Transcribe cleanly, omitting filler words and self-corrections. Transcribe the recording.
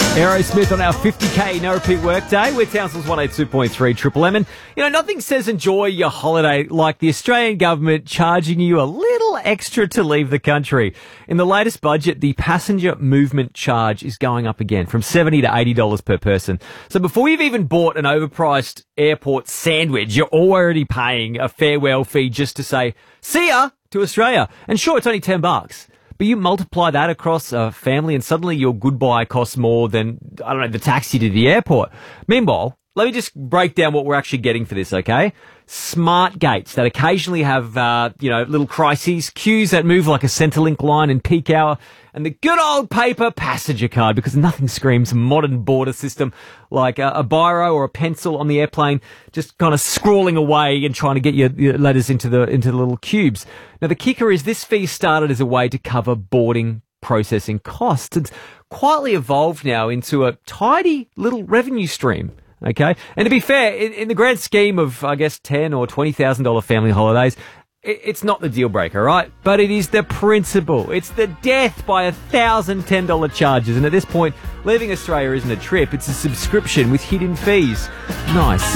Aerosmith on our 50k no repeat workday. We're Townsville's 182.3 Triple M. And, nothing says enjoy your holiday like the Australian government charging you a little extra to leave the country. In the latest budget, the passenger movement charge is going up again from $70 to $80 per person. So before you've even bought an overpriced airport sandwich, you're already paying a farewell fee just to say, see ya to Australia. And sure, it's only $10. But you multiply that across a family and suddenly your goodbye costs more than, the taxi to the airport. Meanwhile, let me just break down what we're actually getting for this, okay? Smart gates that occasionally have, little crises, queues that move like a Centrelink line in peak hour, and the good old paper passenger card, because nothing screams modern border system like a biro or a pencil on the airplane, just kind of scrawling away and trying to get your letters into the little cubes. Now, the kicker is this fee started as a way to cover boarding processing costs. It's quietly evolved now into a tidy little revenue stream. Okay. And to be fair, in the grand scheme of, I guess, $10,000 or $20,000 family holidays, it's not the deal breaker, right? But it is the principle. It's the death by $1,010 charges. And at this point, leaving Australia isn't a trip. It's a subscription with hidden fees. Nice.